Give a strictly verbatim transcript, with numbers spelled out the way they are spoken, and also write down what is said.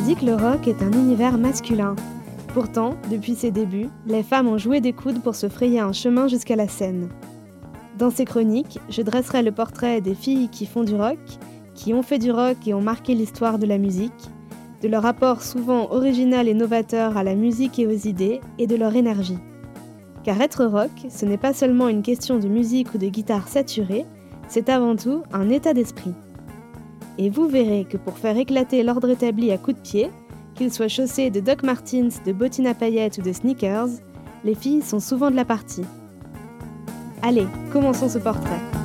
dit que le rock est un univers masculin. Pourtant, depuis ses débuts, les femmes ont joué des coudes pour se frayer un chemin jusqu'à la scène. Dans ces chroniques, je dresserai le portrait des filles qui font du rock, qui ont fait du rock et ont marqué l'histoire de la musique, de leur rapport souvent original et novateur à la musique et aux idées, et de leur énergie. Car être rock, ce n'est pas seulement une question de musique ou de guitare saturée, c'est avant tout un état d'esprit. Et vous verrez que pour faire éclater l'ordre établi à coups de pied, qu'ils soient chaussés de Doc Martens, de bottines à paillettes ou de sneakers, les filles sont souvent de la partie. Allez, commençons ce portrait.